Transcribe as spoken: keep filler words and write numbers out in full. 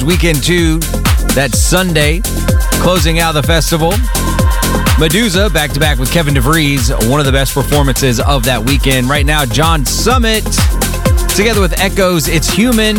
Weekend two, that Sunday, closing out the festival. Medusa back-to-back with Kevin DeVries, one of the best performances of that weekend. Right now, John Summit, together with Echoes, It's Human.